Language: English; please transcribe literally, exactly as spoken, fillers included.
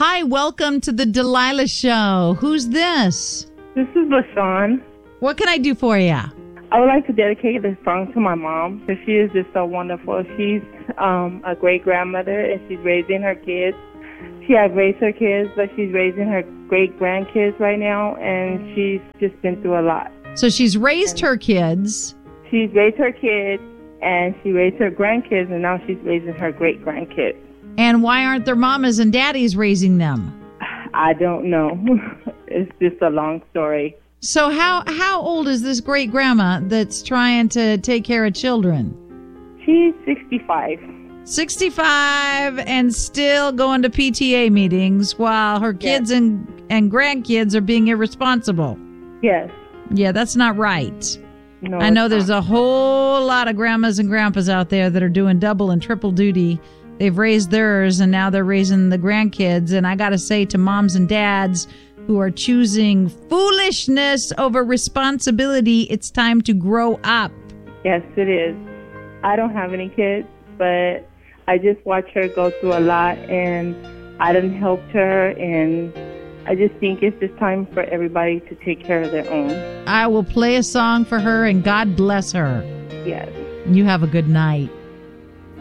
Hi, welcome to the Delilah Show. Who's this? This is LaShawn. What can I do for you? I would like to dedicate this song to my mom because she is just so wonderful. She's um, a great-grandmother, and she's raising her kids. She has raised her kids, but she's raising her great-grandkids right now, and she's just been through a lot. So she's raised her kids. She's raised her kids, and she raised her grandkids, and now she's raising her great-grandkids. And why aren't their mamas and daddies raising them? I don't know. It's just a long story. So how how old is this great-grandma that's trying to take care of children? She's sixty-five. sixty-five and still going to P T A meetings while her kids Yes. and, and grandkids are being irresponsible. Yes. Yeah, that's not right. No, I know it's there's not. a whole lot of grandmas and grandpas out there that are doing double and triple duty. They've raised theirs and now they're raising the grandkids. And I got to say to moms and dads who are choosing foolishness over responsibility, it's time to grow up. Yes, it is. I don't have any kids, but I just watch her go through a lot, and I done helped her, and I just think it's just time for everybody to take care of their own. I will play a song for her and God bless her. Yes. You have a good night.